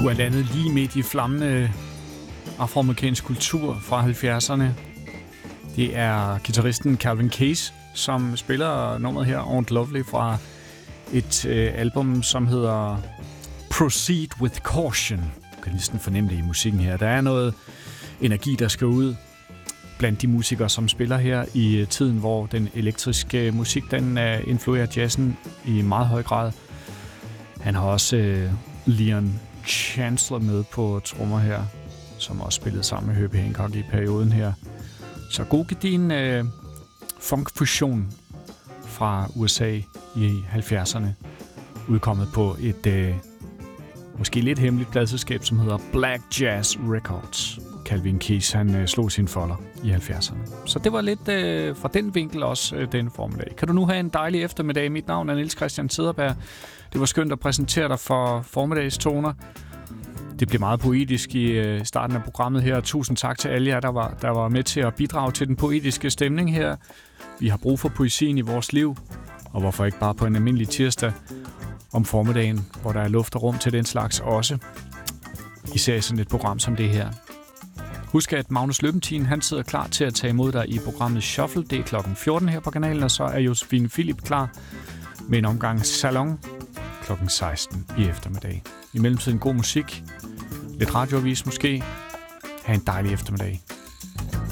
Du er landet lige midt i flammende afroamerikansk kultur fra 70'erne. Det er guitaristen Calvin Case, som spiller nummeret her, Aunt Lovely, fra et album, som hedder Proceed with Caution. Du kan næsten fornemme det i musikken her. Der er noget energi, der skal ud blandt de musikere, som spiller her i tiden, hvor den elektriske musik, den influerer jazzen i meget høj grad. Han har også Leon Chancellor med på trommer her, som også spillede sammen med Herbie Hancock i perioden her. Så god gedigen funk-fusion fra USA i 70'erne, udkommet på et måske lidt hemmeligt pladselskab, som hedder Black Jazz Records. Calvin Case, han slog sine folder i 70'erne. Så det var lidt fra den vinkel også den formiddag. Kan du nu have en dejlig eftermiddag? Mit navn er Niels Christian Cederberg. Det var skønt at præsentere dig for formiddagstoner. Det blev meget poetisk i starten af programmet her. Tusind tak til alle jer, der var med til at bidrage til den poetiske stemning her. Vi har brug for poesien i vores liv, og hvorfor ikke bare på en almindelig tirsdag om formiddagen, hvor der er luft og rum til den slags også. Især i sådan et program som det her. Husk, at Magnus Løbentin, han sidder klar til at tage imod dig i programmet Shuffle. Det er klokken 14 her på kanalen, og så er Josefine Philip klar med en omgang Salon klokken 16 i eftermiddag. I mellemtiden god musik, lidt radioavis måske. Ha' en dejlig eftermiddag.